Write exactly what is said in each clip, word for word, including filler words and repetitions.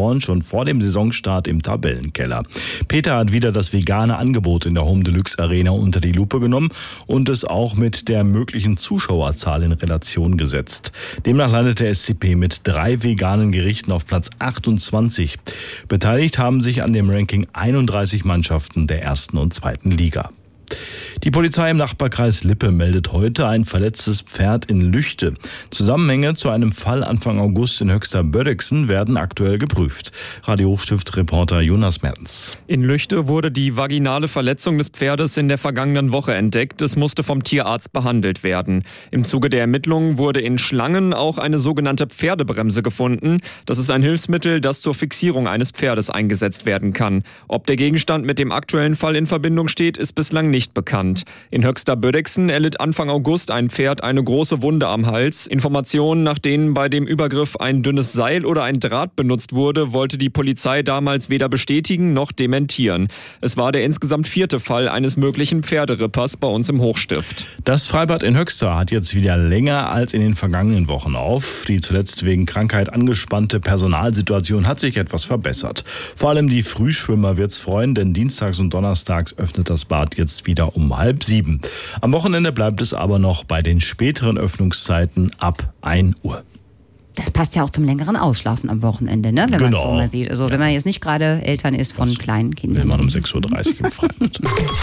Paderborn schon vor dem Saisonstart im Tabellenkeller. Peter hat wieder das vegane Angebot in der Home Deluxe Arena unter die Lupe genommen und es auch mit der möglichen Zuschauerzahl in Relation gesetzt. Demnach landet der S C P mit drei veganen Gerichten auf Platz achtundzwanzig. Beteiligt haben sich an dem Ranking einunddreißig Mannschaften der ersten und zweiten Liga. Die Polizei im Nachbarkreis Lippe meldet heute ein verletztes Pferd in Lüchte. Zusammenhänge zu einem Fall Anfang August in Höxter-Bödixen werden aktuell geprüft. Radio Hochstift-Reporter Jonas Mertens. In Lüchte wurde die vaginale Verletzung des Pferdes in der vergangenen Woche entdeckt. Es musste vom Tierarzt behandelt werden. Im Zuge der Ermittlungen wurde in Schlangen auch eine sogenannte Pferdebremse gefunden. Das ist ein Hilfsmittel, das zur Fixierung eines Pferdes eingesetzt werden kann. Ob der Gegenstand mit dem aktuellen Fall in Verbindung steht, ist bislang nicht bekannt. In Höxter-Bödixen erlitt Anfang August ein Pferd eine große Wunde am Hals. Informationen, nach denen bei dem Übergriff ein dünnes Seil oder ein Draht benutzt wurde, wollte die Polizei damals weder bestätigen noch dementieren. Es war der insgesamt vierte Fall eines möglichen Pferderippers bei uns im Hochstift. Das Freibad in Höxter hat jetzt wieder länger als in den vergangenen Wochen auf. Die zuletzt wegen Krankheit angespannte Personalsituation hat sich etwas verbessert. Vor allem die Frühschwimmer wird's freuen, denn dienstags und donnerstags öffnet das Bad jetzt wieder um halb sieben. Am Wochenende bleibt es aber noch bei den späteren Öffnungszeiten ab ein Uhr. Das passt ja auch zum längeren Ausschlafen am Wochenende, ne? Wenn genau. man es so mal sieht. Also wenn man jetzt nicht gerade Eltern ist von Was kleinen Kindern. Will man um sechs Uhr dreißig im Freibad.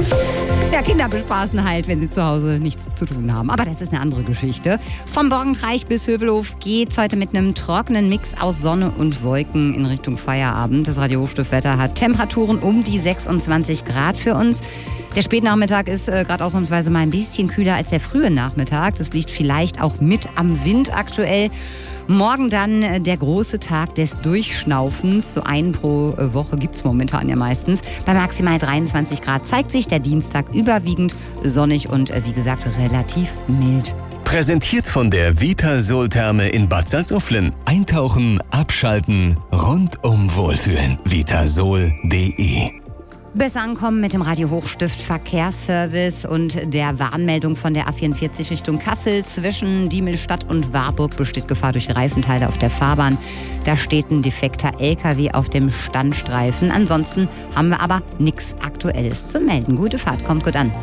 Ja, Kinder bespaßen halt, wenn sie zu Hause nichts zu tun haben. Aber das ist eine andere Geschichte. Vom Borgentreich bis Hövelhof geht's heute mit einem trockenen Mix aus Sonne und Wolken in Richtung Feierabend. Das Radio Hochstift-Wetter hat Temperaturen um die sechsundzwanzig Grad für uns. Der Spätnachmittag ist äh, gerade ausnahmsweise mal ein bisschen kühler als der frühe Nachmittag. Das liegt vielleicht auch mit am Wind aktuell. Morgen dann äh, der große Tag des Durchschnaufens. So einen pro äh, Woche gibt's momentan ja meistens. Bei maximal dreiundzwanzig Grad zeigt sich der Dienstag überwiegend sonnig und äh, wie gesagt relativ mild. Präsentiert von der Vitasol-Therme in Bad Salzuflen. Eintauchen, abschalten, rundum wohlfühlen. vitasol punkt de. Besser ankommen mit dem Radio Hochstift Verkehrsservice und der Warnmeldung von der A vierundvierzig Richtung Kassel. Zwischen Diemelstadt und Warburg besteht Gefahr durch Reifenteile auf der Fahrbahn. Da steht ein defekter L K W auf dem Standstreifen. Ansonsten haben wir aber nichts Aktuelles zu melden. Gute Fahrt, kommt gut an.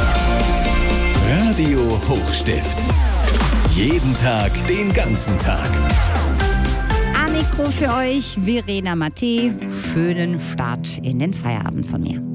Radio Hochstift. Jeden Tag, den ganzen Tag. Am Mikro für euch Verena Matte. Schönen Start in den Feierabend von mir.